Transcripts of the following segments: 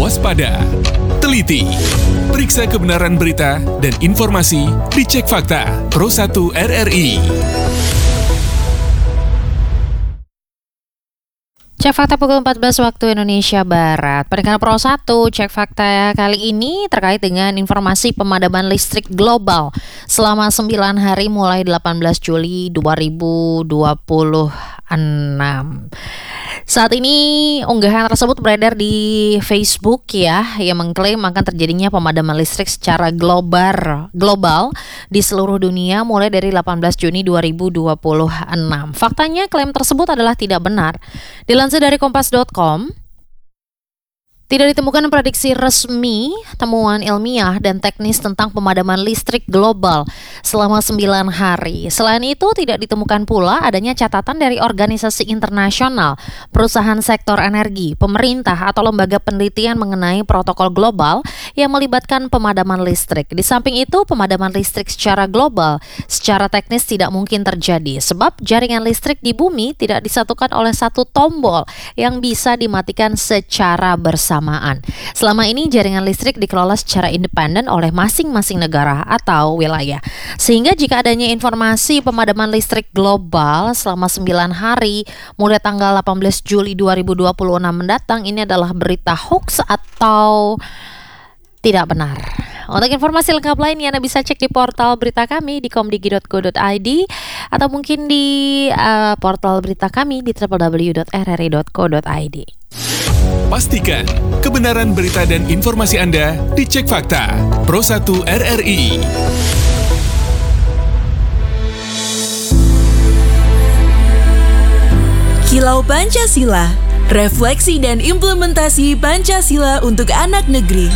waspada, teliti, periksa kebenaran berita dan informasi di Cek Fakta Pro 1 RRI. Cek Fakta pukul 14 waktu Indonesia Barat. Pendengar Pro 1, Cek Fakta kali ini terkait dengan informasi pemadaman listrik global selama 9 hari mulai 18 Juli 2026. Saat ini unggahan tersebut beredar di Facebook yang mengklaim akan terjadinya pemadaman listrik secara global di seluruh dunia mulai dari 18 Juni 2026. Faktanya klaim tersebut adalah tidak benar. Dilansir dari kompas.com, tidak ditemukan prediksi resmi, temuan ilmiah dan teknis tentang pemadaman listrik global selama 9 hari. Selain itu, tidak ditemukan pula adanya catatan dari organisasi internasional, perusahaan sektor energi, pemerintah atau lembaga penelitian mengenai protokol global yang melibatkan pemadaman listrik. Di samping itu, pemadaman listrik secara global secara teknis tidak mungkin terjadi sebab jaringan listrik di bumi tidak disatukan oleh satu tombol yang bisa dimatikan secara bersamaan. Selama ini jaringan listrik dikelola secara independen oleh masing-masing negara atau wilayah. Sehingga jika adanya informasi pemadaman listrik global selama 9 hari mulai tanggal 18 Juli 2026 mendatang, ini adalah berita hoax atau tidak benar. Untuk informasi lengkap lainnya Anda bisa cek di portal berita kami di komdigi.co.id atau mungkin di portal berita kami di www.rri.co.id. Pastikan kebenaran berita dan informasi Anda di Cek Fakta Pro 1 RRI. Kilau Pancasila, refleksi dan implementasi Pancasila untuk anak negeri.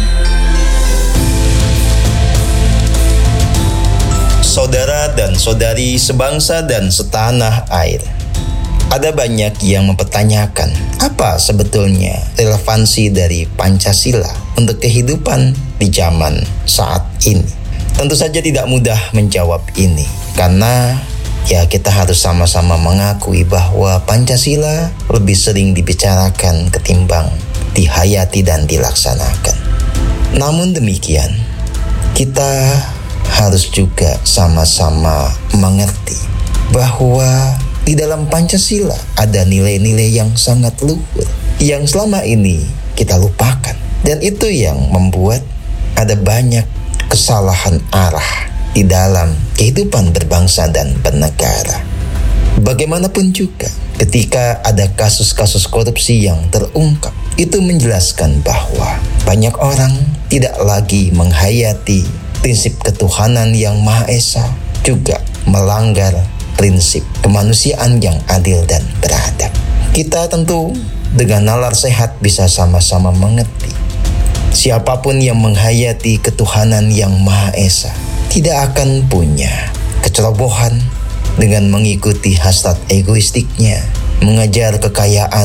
Saudara dan saudari sebangsa dan setanah air, ada banyak yang mempertanyakan apa sebetulnya relevansi dari Pancasila untuk kehidupan di zaman saat ini. Tentu saja tidak mudah menjawab ini karena kita harus sama-sama mengakui bahwa Pancasila lebih sering dibicarakan ketimbang dihayati dan dilaksanakan. Namun demikian, kita harus juga sama-sama mengerti bahwa di dalam Pancasila ada nilai-nilai yang sangat luhur yang selama ini kita lupakan, dan itu yang membuat ada banyak kesalahan arah di dalam kehidupan berbangsa dan bernegara. Bagaimanapun juga, ketika ada kasus-kasus korupsi yang terungkap, itu menjelaskan bahwa banyak orang tidak lagi menghayati prinsip ketuhanan yang Maha Esa, juga melanggar prinsip kemanusiaan yang adil dan beradab. Kita tentu dengan nalar sehat bisa sama-sama mengerti, siapapun yang menghayati ketuhanan yang Maha Esa tidak akan punya kecerobohan dengan mengikuti hasrat egoistiknya, mengejar kekayaan